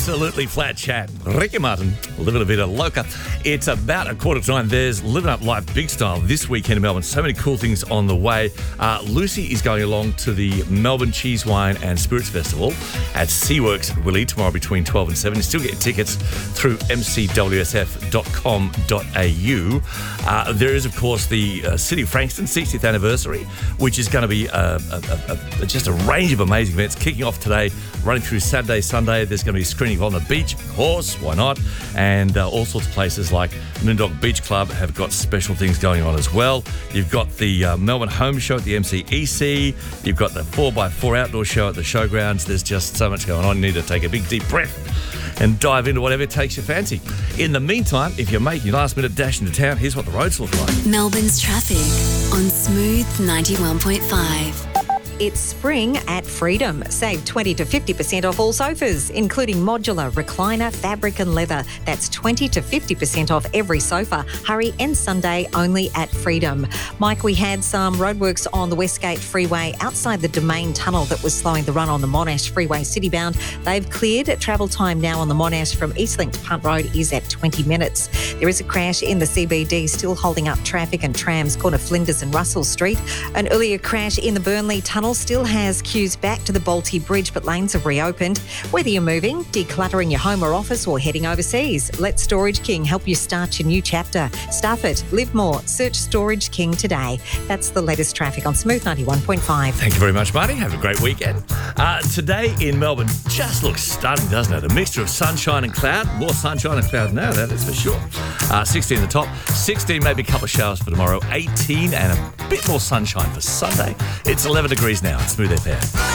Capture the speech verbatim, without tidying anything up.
Absolutely flat chat. Ricky Martin, Living a Vida Loca. It's about a quarter to nine. There's Living Up Life Big Style this weekend in Melbourne. So many cool things on the way. Uh, Lucy is going along to the Melbourne Cheese, Wine and Spirits Festival at Seaworks at Willie tomorrow between twelve and seven. You still get tickets through m c w s f dot com dot a u. Uh, there is, of course, the uh, City of Frankston sixtieth anniversary, which is going to be uh, a, a, a, just a range of amazing events kicking off today, running through Saturday, Sunday. There's going to be a screening on the beach, of course, why not? And uh, all sorts of places like Moondog Beach Club have got special things going on as well. You've got the uh, Melbourne Home Show at the M C E C. You've got the four by four outdoor show at the Showgrounds. There's just so much going on. You need to take a big, deep breath and dive into whatever takes your fancy. In the meantime, if you're making your last minute dash into town, here's what the roads look like. Melbourne's traffic on Smooth ninety-one point five. It's spring at Freedom. Save twenty to fifty percent off all sofas, including modular, recliner, fabric and leather. That's twenty to fifty percent off every sofa. Hurry and Sunday only at Freedom. Mike, we had some roadworks on the Westgate Freeway outside the Domain Tunnel that was slowing the run on the Monash Freeway citybound. They've cleared. Travel time now on the Monash from Eastlink to Punt Road is at twenty minutes. There is a crash in the C B D, still holding up traffic and trams, corner Flinders and Russell Street. An earlier crash in the Burnley Tunnel still has queues back to the Balti Bridge, but lanes have reopened. Whether you're moving, decluttering your home or office, or heading overseas, let Storage King help you start your new chapter. Stuff it, live more. Search Storage King today. That's the latest traffic on Smooth ninety-one point five. Thank you very much, Marty. Have a great weekend. Uh, today in Melbourne just looks stunning, doesn't it? A mixture of sunshine and cloud. More sunshine and cloud now, that is for sure. Uh, sixteen the top, sixteen maybe a couple of showers for tomorrow, eighteen and a bit more sunshine for Sunday. It's eleven degrees now. It's Smooth F M.